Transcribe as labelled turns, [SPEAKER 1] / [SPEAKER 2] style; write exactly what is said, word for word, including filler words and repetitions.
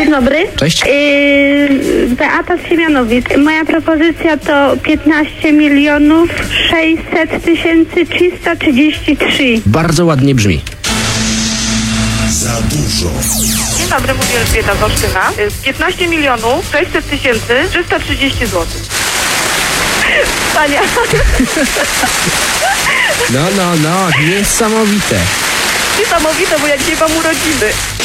[SPEAKER 1] Dzień dobry.
[SPEAKER 2] Cześć.
[SPEAKER 1] Yy, Beata z Siemianowic. Moja propozycja to piętnaście milionów sześćset tysięcy trzysta trzydzieści trzy.
[SPEAKER 2] Bardzo ładnie brzmi.
[SPEAKER 3] Za dużo.
[SPEAKER 4] Dzień dobry, mówię Elżbieta z Olsztyna. piętnaście milionów sześćset tysięcy trzysta trzydzieści złotych. Tania.
[SPEAKER 2] No, no, no, niesamowite.
[SPEAKER 4] Niesamowite, bo ja dzisiaj mam urodziny.